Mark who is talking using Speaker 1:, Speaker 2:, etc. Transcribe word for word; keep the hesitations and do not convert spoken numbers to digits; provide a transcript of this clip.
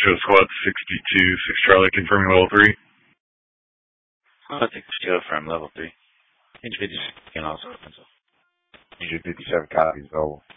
Speaker 1: show squad sixty-two, six Charlie, confirming level three.
Speaker 2: I'll take the show from level three. Page fifty-six can also cancel.
Speaker 3: Page fifty-seven copies available.